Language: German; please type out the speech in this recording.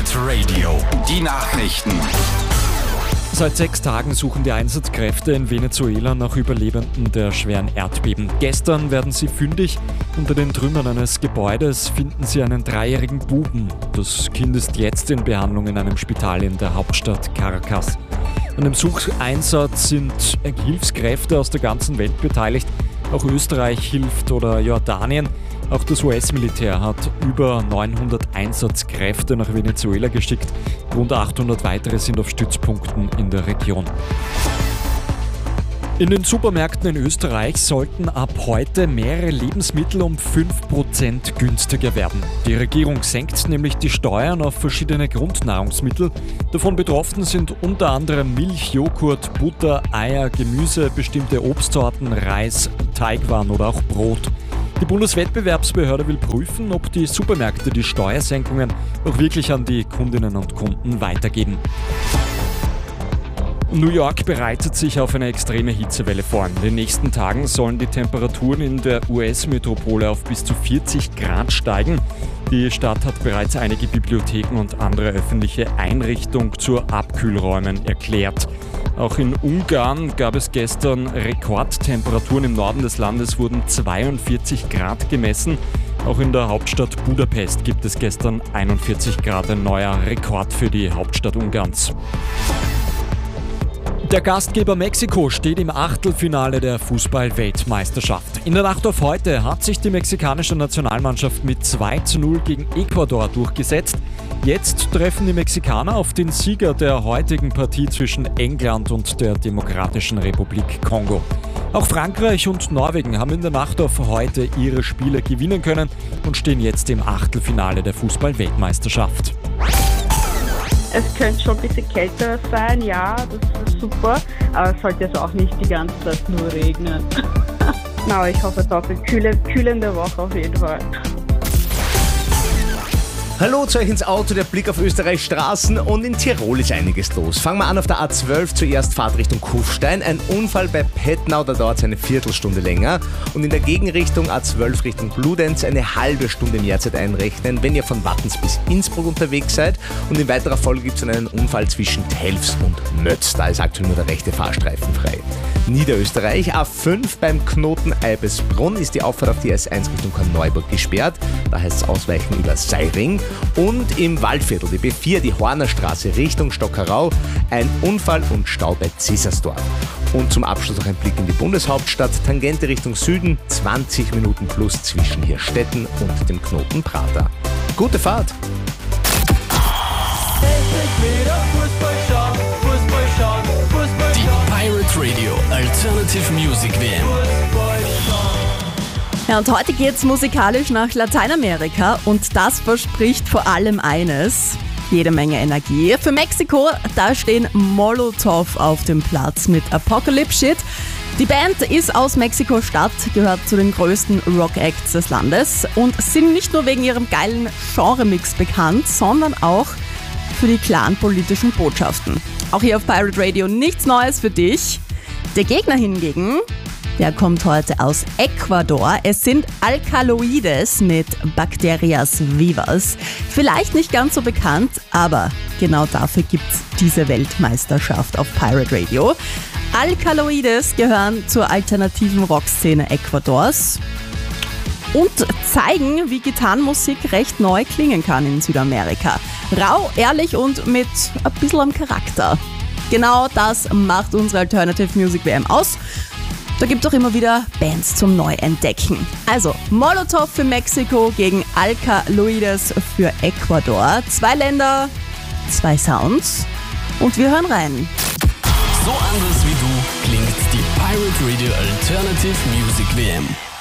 Pirate Radio. Die Nachrichten. Seit 6 Tagen suchen die Einsatzkräfte in Venezuela nach Überlebenden der schweren Erdbeben. Gestern werden sie fündig. Unter den Trümmern eines Gebäudes finden sie einen 3-jährigen Buben. Das Kind ist jetzt in Behandlung in einem Spital in der Hauptstadt Caracas. An dem Sucheinsatz sind Hilfskräfte aus der ganzen Welt beteiligt. Auch Österreich hilft oder Jordanien. Auch das US-Militär hat über 900 Einsatzkräfte nach Venezuela geschickt. Rund 800 weitere sind auf Stützpunkten in der Region. In den Supermärkten in Österreich sollten ab heute mehrere Lebensmittel um 5% günstiger werden. Die Regierung senkt nämlich die Steuern auf verschiedene Grundnahrungsmittel. Davon betroffen sind unter anderem Milch, Joghurt, Butter, Eier, Gemüse, bestimmte Obstsorten, Reis, Teigwaren oder auch Brot. Die Bundeswettbewerbsbehörde will prüfen, ob die Supermärkte die Steuersenkungen auch wirklich an die Kundinnen und Kunden weitergeben. New York bereitet sich auf eine extreme Hitzewelle vor. In den nächsten Tagen sollen die Temperaturen in der US-Metropole auf bis zu 40 Grad steigen. Die Stadt hat bereits einige Bibliotheken und andere öffentliche Einrichtungen zu Abkühlräumen erklärt. Auch in Ungarn gab es gestern Rekordtemperaturen. Im Norden des Landes wurden 42 Grad gemessen. Auch in der Hauptstadt Budapest gibt es gestern 41 Grad, ein neuer Rekord für die Hauptstadt Ungarns. Der Gastgeber Mexiko steht im Achtelfinale der Fußball-Weltmeisterschaft. In der Nacht auf heute hat sich die mexikanische Nationalmannschaft mit 2:0 gegen Ecuador durchgesetzt. Jetzt treffen die Mexikaner auf den Sieger der heutigen Partie zwischen England und der Demokratischen Republik Kongo. Auch Frankreich und Norwegen haben in der Nacht auf heute ihre Spiele gewinnen können und stehen jetzt im Achtelfinale der Fußball-Weltmeisterschaft. Es könnte schon ein bisschen kälter sein, ja, das ist super, aber es sollte jetzt auch nicht die ganze Zeit nur regnen. Na, ich hoffe, es auch eine kühlende Woche auf jeden Fall. Hallo zu euch ins Auto, der Blick auf Österreichs Straßen, und in Tirol ist einiges los. Fangen wir an auf der A12, zuerst Fahrt Richtung Kufstein. Ein Unfall bei Pettnau, da dauert es eine Viertelstunde länger. Und in der Gegenrichtung A12 Richtung Bludenz eine halbe Stunde Mehrzeit einrechnen, wenn ihr von Wattens bis Innsbruck unterwegs seid. Und in weiterer Folge gibt es einen Unfall zwischen Telfs und Mötz. Da ist aktuell nur der rechte Fahrstreifen frei. Niederösterreich, A5 beim Knoten Eibesbrunn ist die Auffahrt auf die S1 Richtung Korneuburg gesperrt. Da heißt es ausweichen über Seiring. Und im Waldviertel, die B4, die Hornerstraße Richtung Stockerau, ein Unfall und Stau bei Cäsarsdorf. Und zum Abschluss noch ein Blick in die Bundeshauptstadt, Tangente Richtung Süden, 20 Minuten plus zwischen Hirstetten und dem Knoten Prater. Gute Fahrt! Die Pirate Radio Alternative Music WM. Ja, und heute geht's musikalisch nach Lateinamerika und das verspricht vor allem eines: jede Menge Energie. Für Mexiko, da stehen Molotov auf dem Platz mit Apocalypse Shit. Die Band ist aus Mexiko-Stadt, gehört zu den größten Rock-Acts des Landes und sind nicht nur wegen ihrem geilen Genre-Mix bekannt, sondern auch für die klaren politischen Botschaften. Auch hier auf Pirate Radio nichts Neues für dich. Der Gegner hingegen, der kommt heute aus Ecuador. Es sind Alkaloides mit Bacterias vivas. Vielleicht nicht ganz so bekannt, aber genau dafür gibt's diese Weltmeisterschaft auf Pirate Radio. Alkaloides gehören zur alternativen Rockszene Ecuadors und zeigen, wie Gitarrenmusik recht neu klingen kann in Südamerika. Rau, ehrlich und mit ein bisschen am Charakter. Genau das macht unsere Alternative Music WM aus. Da gibt es auch immer wieder Bands zum Neuentdecken. Also Molotov für Mexiko gegen Alkaloides für Ecuador. 2 Länder, 2 Sounds und wir hören rein. So anders wie du klingt die Pirate Radio Alternative Music WM.